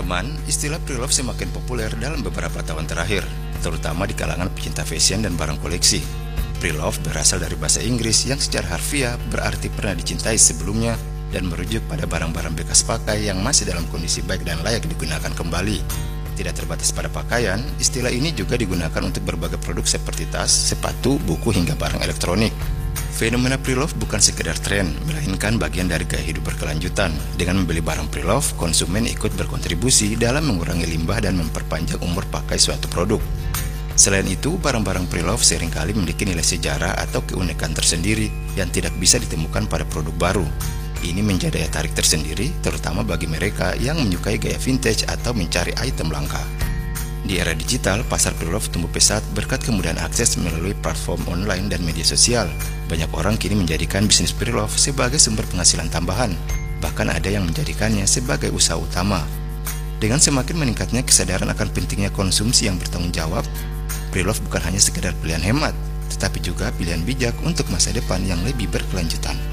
teman-teman, istilah pre-love semakin populer dalam beberapa tahun terakhir, terutama di kalangan pecinta fashion dan barang koleksi. Pre-love berasal dari bahasa Inggris yang secara harfiah berarti pernah dicintai sebelumnya dan merujuk pada barang-barang bekas pakai yang masih dalam kondisi baik dan layak digunakan kembali. Tidak terbatas pada pakaian, istilah ini juga digunakan untuk berbagai produk seperti tas, sepatu, buku, hingga barang elektronik. Fenomena pre-love bukan sekedar tren, melainkan bagian dari gaya hidup berkelanjutan. Dengan membeli barang pre-love, konsumen ikut berkontribusi dalam mengurangi limbah dan memperpanjang umur pakai suatu produk. Selain itu, barang-barang pre-love seringkali memiliki nilai sejarah atau keunikan tersendiri yang tidak bisa ditemukan pada produk baru. Ini menjadi daya tarik tersendiri, terutama bagi mereka yang menyukai gaya vintage atau mencari item langka. Di era digital, pasar pre-love tumbuh pesat berkat kemudahan akses melalui platform online dan media sosial. Banyak orang kini menjadikan bisnis pre-love sebagai sumber penghasilan tambahan, bahkan ada yang menjadikannya sebagai usaha utama. Dengan semakin meningkatnya kesadaran akan pentingnya konsumsi yang bertanggung jawab, pre-love bukan hanya sekedar pilihan hemat, tetapi juga pilihan bijak untuk masa depan yang lebih berkelanjutan.